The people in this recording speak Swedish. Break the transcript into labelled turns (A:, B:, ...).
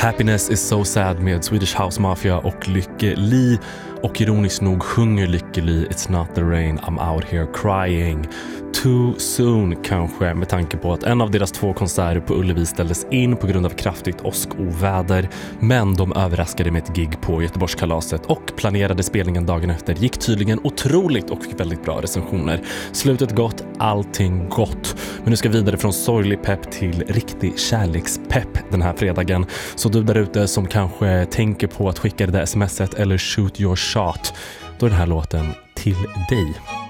A: Happiness is so sad med Swedish House Mafia och Lykke Li. Och ironiskt nog sjunger Lykke Li It's not the rain, I'm out here crying. Too soon kanske, med tanke på att en av deras 2 konserter på Ullevi ställdes in på grund av kraftigt åskoväder. Men de överraskade med ett gig på Göteborgskalaset och planerade spelningen dagen efter gick tydligen otroligt och fick väldigt bra recensioner. Slutet gott, allting gott. Men nu ska vi vidare från sorglig pepp till riktig kärlekspepp den här fredagen. Så du där ute som kanske tänker på att skicka det där smset eller shoot your shot, då är den här låten till dig.